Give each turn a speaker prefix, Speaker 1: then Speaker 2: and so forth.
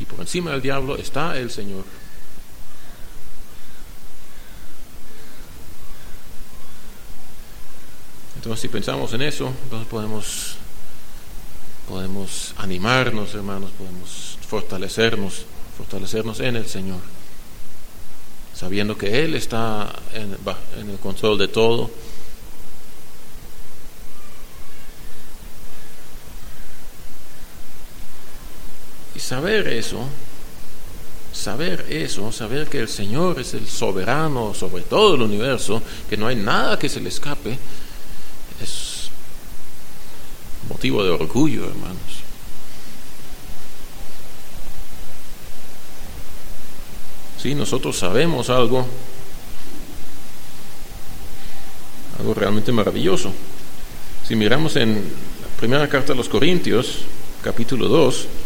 Speaker 1: y por encima del diablo está el Señor. Entonces, si pensamos en eso, entonces podemos animarnos, hermanos, podemos fortalecernos en el Señor, sabiendo que Él está en el control de todo. Y saber que el Señor es el soberano sobre todo el universo, que no hay nada que se le escape, es motivo de orgullo, hermanos. Sí, nosotros sabemos algo realmente maravilloso. Si miramos en la primera carta a los Corintios, capítulo 2,